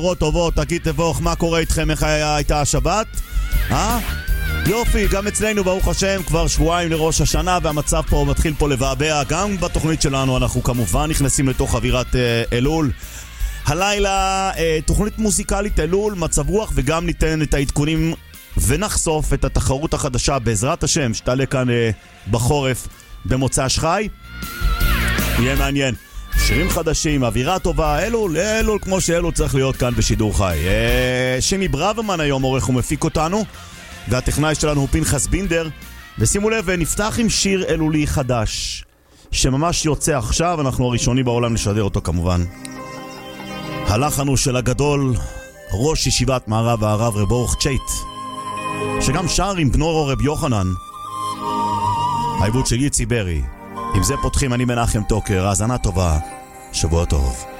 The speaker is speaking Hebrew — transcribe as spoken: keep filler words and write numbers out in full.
רות טובות, תגיד תבוך, מה קורה איתכם, איך הייתה השבת? אה? יופי, גם אצלנו ברוך השם כבר שבועיים לראש השנה והמצב פה מתחיל פה לבעבע. גם בתוכנית שלנו אנחנו כמובן נכנסים לתוך אווירת אה, אלול. הלילה אה, תוכנית מוזיקלית אלול, מצב רוח, וגם ניתן את העדכונים ונחשוף את התחרות החדשה בעזרת השם שתעלה כאן אה, בחורף במוצא שחי. יהיה מעניין, שירים חדשים, אווירה טובה, אלול, אלול כמו שאלול צריך להיות כאן בשידור חי. אה, שימי ברוורמן היום עורך ומפיק אותנו, והטכנאי שלנו הוא פנחס בינדר. ושימו לב, נפתח עם שיר אלולי חדש שממש יוצא עכשיו, אנחנו הראשונים בעולם לשדר אותו כמובן. הלחן הוא של הגדול ראש ישיבת מערב הרב רב אורך צ'ייט, שגם שר עם בנו רב יוחנן, העיבוד של ייצי ברי. עם זה פותחים, אני מנחם טוקר, האזנה טובה, שבוע טוב.